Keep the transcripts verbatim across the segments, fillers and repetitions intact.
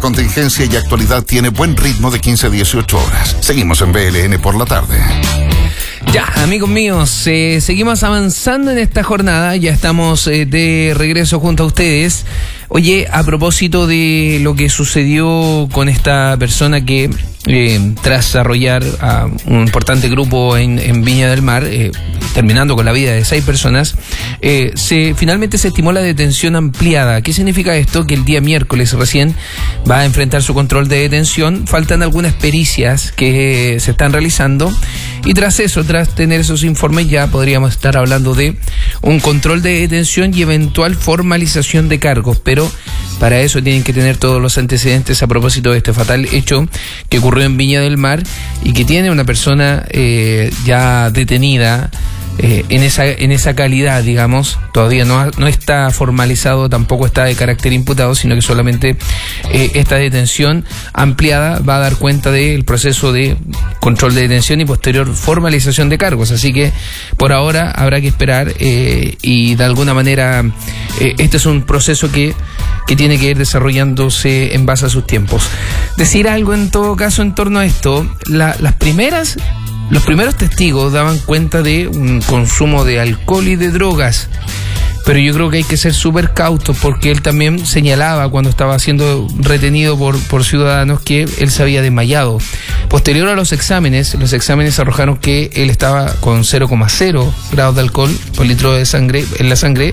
contingencia y actualidad tiene buen ritmo de quince a dieciocho horas. Seguimos en B L N por la tarde. Ya, amigos míos, eh, seguimos avanzando en esta jornada, ya estamos eh, de regreso junto a ustedes. Oye, a propósito de lo que sucedió con esta persona que eh, tras arrollar a un importante grupo en, en Viña del Mar, eh, terminando con la vida de seis personas, eh, se finalmente se estimó la detención ampliada. ¿Qué significa esto? Que el día miércoles recién va a enfrentar su control de detención. Faltan algunas pericias que se están realizando y tras eso, tras tener esos informes, ya podríamos estar hablando de un control de detención y eventual formalización de cargos, pero para eso tienen que tener todos los antecedentes a propósito de este fatal hecho que ocurrió en Viña del Mar y que tiene una persona eh, ya detenida eh, en esa en esa calidad, digamos. Todavía no, no está formalizado, tampoco está de carácter imputado, sino que solamente eh, esta detención ampliada va a dar cuenta del proceso de control de detención y posterior formalización de cargos. Así que por ahora habrá que esperar eh, y de alguna manera eh, este es un proceso que que tiene que ir desarrollándose en base a sus tiempos. Decir algo en todo caso en torno a esto, la, las primeras, los primeros testigos daban cuenta de un consumo de alcohol y de drogas, pero yo creo que hay que ser súper cautos porque él también señalaba cuando estaba siendo retenido por, por ciudadanos que él se había desmayado. Posterior a los exámenes, los exámenes arrojaron que él estaba con cero coma cero grados de alcohol por litro de sangre en la sangre,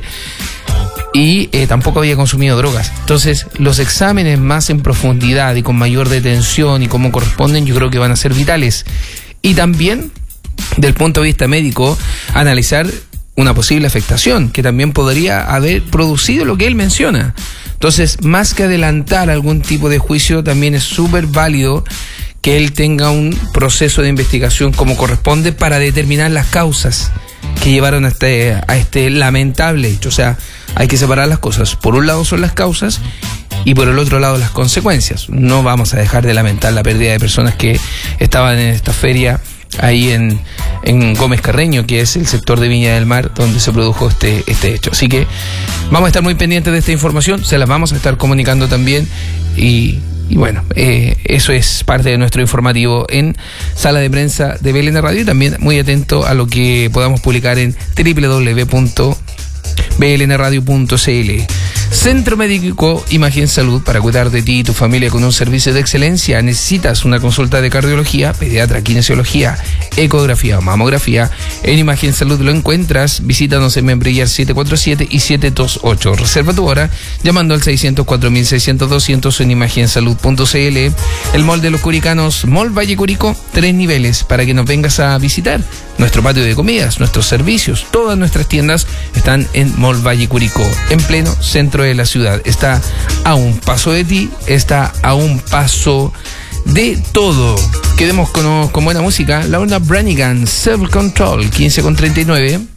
y eh, tampoco había consumido drogas. Entonces, los exámenes más en profundidad y con mayor detención y como corresponden, yo creo que van a ser vitales. Y también, del punto de vista médico, analizar una posible afectación que también podría haber producido lo que él menciona. Entonces, más que adelantar algún tipo de juicio, también es súper válido que él tenga un proceso de investigación como corresponde para determinar las causas que llevaron a este, a este lamentable hecho. O sea, hay que separar las cosas. Por un lado son las causas y por el otro lado las consecuencias. No vamos a dejar de lamentar la pérdida de personas que estaban en esta feria ahí en, en Gómez Carreño, que es el sector de Viña del Mar donde se produjo este, este hecho. Así que vamos a estar muy pendientes de esta información, se las vamos a estar comunicando también y... Y bueno, eh, eso es parte de nuestro informativo en Sala de Prensa de B L N Radio y también muy atento a lo que podamos publicar en doble u doble u doble u punto b l n radio punto c l. Centro Médico Imagen Salud, para cuidar de ti y tu familia con un servicio de excelencia. ¿Necesitas una consulta de cardiología, pediatra, kinesiología, ecografía o mamografía? En Imagen Salud lo encuentras. Visítanos en Membrillar siete cuatro siete y siete dos ocho. Reserva tu hora llamando al seiscero cuatro seis cero cero doscientos en imagen salud punto c l. El Mall de los Curicanos, Mall Valle Curicó, tres niveles para que nos vengas a visitar. Nuestro patio de comidas, nuestros servicios, todas nuestras tiendas están en Mall Valle Curicó, en pleno centro de la ciudad. Está a un paso de ti, está a un paso de todo. Quedemos con, con buena música. Laura Branigan, Self Control, quince con treinta y nueve.